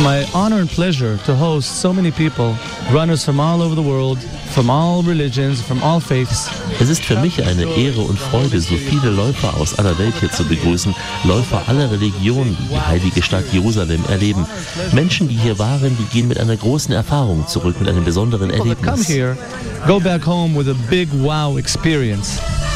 my honor and pleasure to host so many people, runners from all over the world, from all religions, from all faiths. Es ist für mich eine Ehre und Freude, so viele Läufer aus aller Welt hier zu begrüßen, Läufer aller Religionen, die die heilige Stadt Jerusalem erleben. Menschen, die hier waren, die gehen mit einer großen Erfahrung zurück, mit einem besonderen Erlebnis. Come here, go back home with a big wow experience.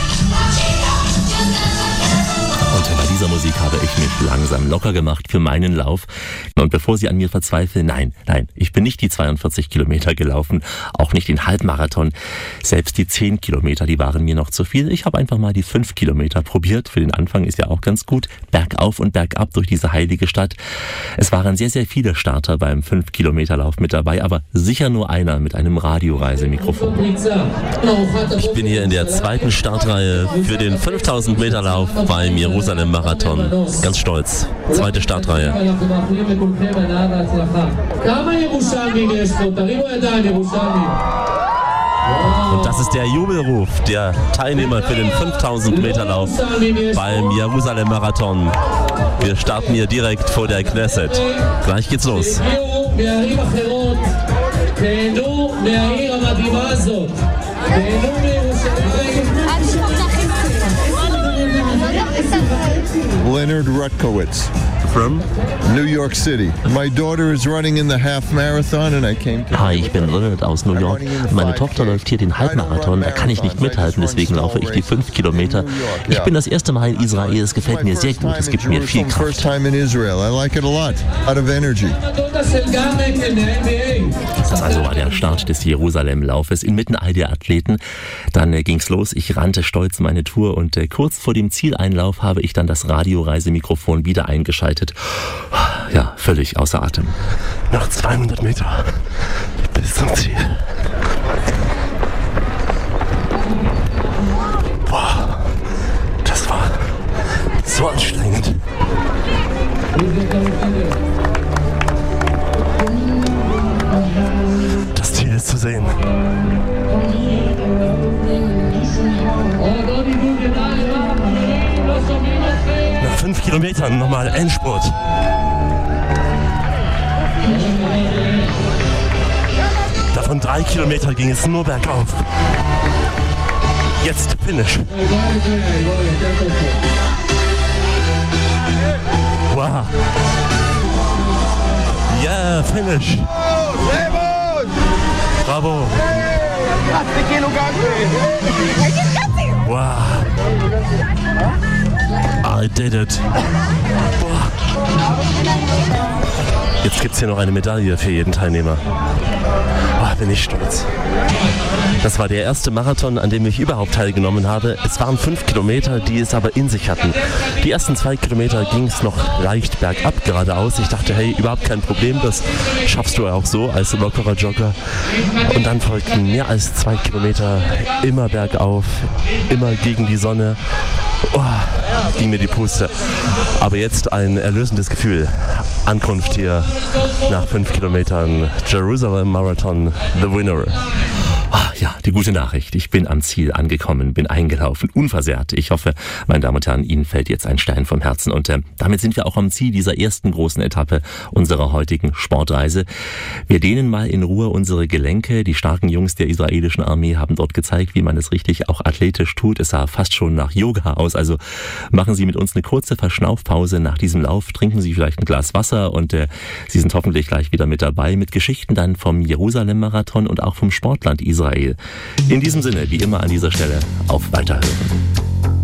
Und bei dieser Musik habe ich mich langsam locker gemacht für meinen Lauf. Und bevor Sie an mir verzweifeln, nein, ich bin nicht die 42 Kilometer gelaufen, auch nicht den Halbmarathon. Selbst die 10 Kilometer, die waren mir noch zu viel. Ich habe einfach mal die 5 Kilometer probiert. Für den Anfang ist ja auch ganz gut. Bergauf und bergab durch diese heilige Stadt. Es waren sehr, sehr viele Starter beim 5-Kilometer-Lauf mit dabei, aber sicher nur einer mit einem Radioreisemikrofon. Ich bin hier in der zweiten Startreihe für den 5000-Meter-Lauf beim Jerusalem-Marathon. Ganz stolz. Zweite Startreihe. Und das ist der Jubelruf der Teilnehmer für den 5000-Meter-Lauf beim Jerusalem-Marathon. Wir starten hier direkt vor der Knesset. Gleich geht's los. Leonard Rutkowitz. From? New York City. My daughter is running in the half marathon and I came to... Hi, ich bin Leonard aus New York. Meine Tochter läuft hier den Halbmarathon, da kann ich nicht mithalten, deswegen laufe ich die 5 Kilometer. Ich bin das erste Mal in Israel, es gefällt mir sehr gut, es gibt mir viel Kraft. Das also war der Start des Jerusalem-Laufes inmitten all der Athleten. Dann ging's los, ich rannte stolz meine Tour und kurz vor dem Zieleinlauf habe ich dann das Radioreisemikrofon wieder eingeschaltet. Ja, völlig außer Atem. Noch 200 Meter bis zum Ziel. Boah, das war so anstrengend. Das Ziel ist zu sehen. Nach 5 Kilometern nochmal Endspurt. Davon 3 Kilometer ging es nur bergauf. Jetzt Finish. Wow. Yeah, Finish. Bravo. Wow. I did it. Boah. Jetzt gibt's hier noch eine Medaille für jeden Teilnehmer. Oh, bin ich stolz. Das war der erste Marathon, an dem ich überhaupt teilgenommen habe. Es waren 5 Kilometer, die es aber in sich hatten. Die ersten 2 Kilometer ging es noch leicht bergab geradeaus. Ich dachte, hey, überhaupt kein Problem, das schaffst du auch so als lockerer Jogger. Und dann folgten mehr als 2 Kilometer immer bergauf, immer gegen die Sonne. Oh, ging mir die Puste. Aber jetzt ein erlösendes Gefühl. Ankunft hier nach 5 Kilometern. Jerusalem Marathon, the winner. Ja, die gute Nachricht. Ich bin am Ziel angekommen, bin eingelaufen, unversehrt. Ich hoffe, meine Damen und Herren, Ihnen fällt jetzt ein Stein vom Herzen. Und damit sind wir auch am Ziel dieser ersten großen Etappe unserer heutigen Sportreise. Wir dehnen mal in Ruhe unsere Gelenke. Die starken Jungs der israelischen Armee haben dort gezeigt, wie man es richtig auch athletisch tut. Es sah fast schon nach Yoga aus. Also machen Sie mit uns eine kurze Verschnaufpause nach diesem Lauf. Trinken Sie vielleicht ein Glas Wasser und Sie sind hoffentlich gleich wieder mit dabei mit Geschichten dann vom Jerusalem-Marathon und auch vom Sportland Israel. In diesem Sinne, wie immer an dieser Stelle, auf Weiterhören.